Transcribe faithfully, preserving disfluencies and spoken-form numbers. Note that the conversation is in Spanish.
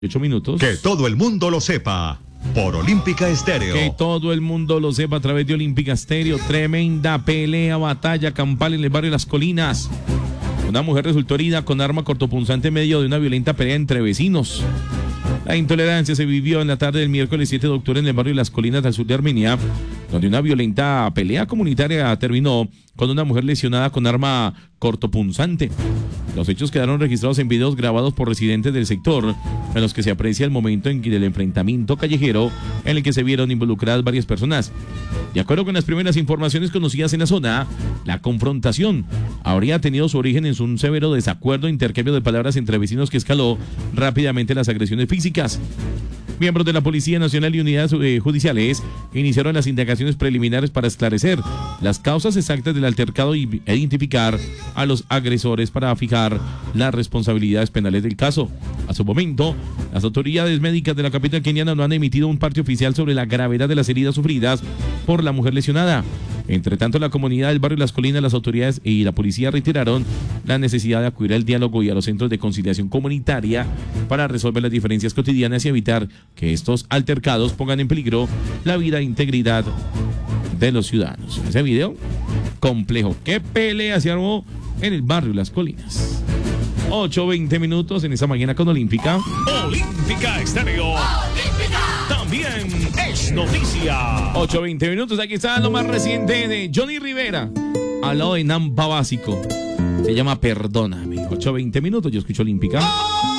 ocho minutos. Que todo el mundo lo sepa. Por Olímpica Estéreo. Que todo el mundo lo sepa a través de Olímpica Estéreo. Tremenda pelea, batalla campal en el barrio Las Colinas. Una mujer resultó herida con arma cortopunzante en medio de una violenta pelea entre vecinos. La intolerancia se vivió en la tarde del miércoles siete de octubre en el barrio Las Colinas al sur de Armenia, donde una violenta pelea comunitaria terminó con una mujer lesionada con arma cortopunzante. Los hechos quedaron registrados en videos grabados por residentes del sector, en los que se aprecia el momento en que del enfrentamiento callejero en el que se vieron involucradas varias personas. De acuerdo con las primeras informaciones conocidas en la zona, la confrontación habría tenido su origen en un severo desacuerdo e intercambio de palabras entre vecinos que escaló rápidamente las agresiones físicas. Miembros de la Policía Nacional y unidades eh, judiciales iniciaron las indagaciones preliminares para esclarecer las causas exactas del altercado y e identificar a los agresores para fijar las responsabilidades penales del caso. A su momento, las autoridades médicas de la capital keniana no han emitido un parte oficial sobre la gravedad de las heridas sufridas por la mujer lesionada. Entre tanto, la comunidad del barrio Las Colinas, las autoridades y la policía reiteraron la necesidad de acudir al diálogo y a los centros de conciliación comunitaria para resolver las diferencias cotidianas y evitar que estos altercados pongan en peligro la vida e integridad de los ciudadanos. En ese video complejo, ¿qué pelea se armó en el barrio Las Colinas? ocho veinte minutos en esta mañana con Olímpica. Olímpica Estéreo. Olímpica. También es noticia. ocho veinte minutos, aquí está lo más reciente de Johnny Rivera, al lado de Nampa Básico. Se llama Perdóname. ocho veinte minutos, yo escucho Olímpica.